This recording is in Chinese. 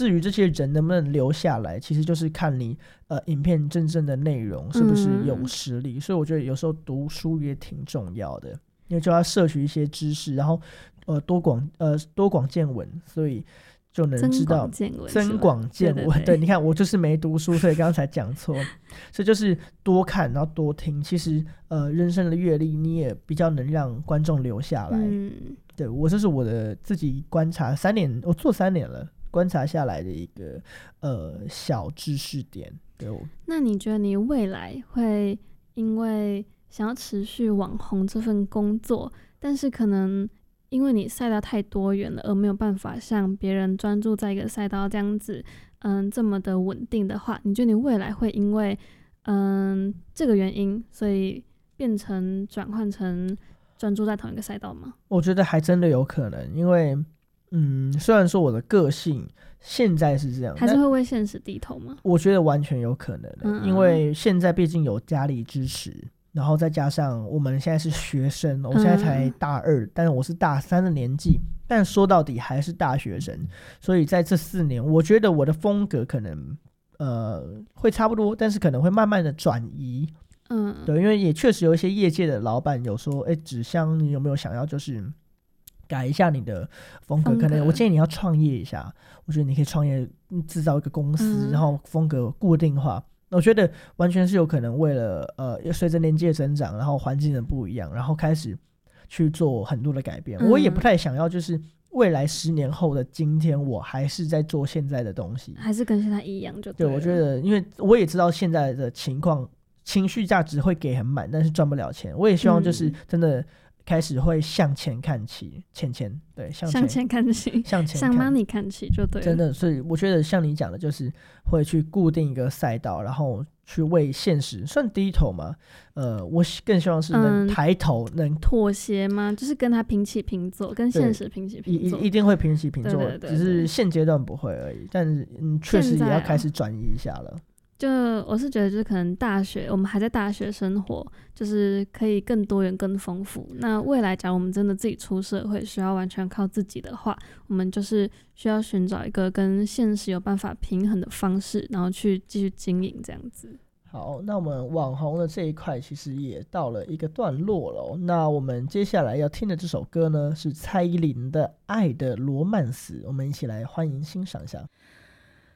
至于这些人能不能留下来，其实就是看你影片真正的内容是不是有实力。所以我觉得有时候读书也挺重要的，因为就要摄取一些知识，然后多广见闻，所以就能知道增广见闻。对，你看我就是没读书，所以刚刚才讲错。所以就是多看，然后多听。其实人生的阅历，你也比较能让观众留下来。对，这是我的自己观察3年，我做3年了，观察下来的一个小知识点。对。 那你觉得你未来会因为想要持续网红这份工作，但是可能因为你赛道太多元了，而没有办法像别人专注在一个赛道这样子，这么的稳定的话，你觉得你未来会因为这个原因，所以转换成专注在同一个赛道吗？ 我觉得还真的有可能，因为虽然说我的个性现在是这样， 还是会为现实低头吗？ 我觉得完全有可能因为现在毕竟有家里支持，然后再加上我们现在是学生，我现在才大2，但是我是大3的年纪，但说到底还是大学生，所以在这4年，我觉得我的风格可能会差不多，但是可能会慢慢的转移。对，因为也确实有一些业界的老板有说，纸箱你有没有想要就是改一下你的风格？可能我建议你要创业一下，我觉得你可以创业制造一个公司，然后风格固定化。我觉得完全是有可能为了随着年纪的增长，然后环境的不一样，然后开始去做很多的改变。我也不太想要就是未来10年后的今天我还是在做现在的东西， 还是跟现在一样就对了。 对，我觉得因为我也知道现在的情况，情绪价值会给很满，但是赚不了钱。我也希望就是真的开始会向前看齐，对，向前看齐，向 money 看齐就对了。 真的，所以我觉得像你讲的，就是会去固定一个赛道，然后去为现实算低头嘛。我更希望是能抬头，能妥协吗？就是跟他平起平坐，跟现实平起平坐， 一定会平起平坐， 对， 只是现阶段不会而已。但是确实也要开始转移一下了。 就我是觉得就是可能我们还在大学生活，就是可以更多元更丰富。那未来假如我们真的自己出社会需要完全靠自己的话，我们就是需要寻找一个跟现实有办法平衡的方式，然后去继续经营这样子。 好，那我们网红的这一块其实也到了一个段落了。那我们接下来要听的这首歌呢，是蔡依林的《爱的罗曼史》，我们一起来欢迎欣赏一下。